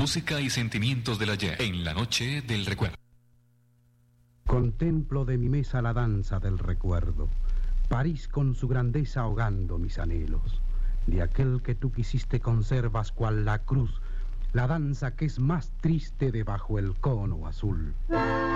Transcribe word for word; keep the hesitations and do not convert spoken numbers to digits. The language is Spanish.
Música y sentimientos del ayer en la noche del recuerdo. Contemplo de mi mesa la danza del recuerdo, París con su grandeza ahogando mis anhelos. De aquel que tú quisiste conservas cual la cruz, la danza que es más triste debajo el cono azul.